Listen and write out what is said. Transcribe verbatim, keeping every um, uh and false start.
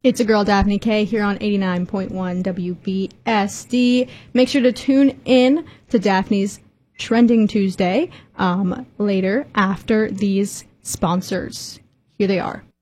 It's a girl, Daphne K, here on eighty-nine point one W B S D. Make sure to tune in to Daphne's Trending Tuesday um, later after these sponsors. Here they are.